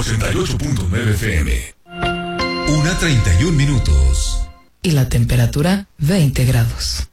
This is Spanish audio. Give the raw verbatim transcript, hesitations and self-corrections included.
ochenta y ocho punto nueve F M. Una treinta y un minutos. Y la temperatura veinte grados.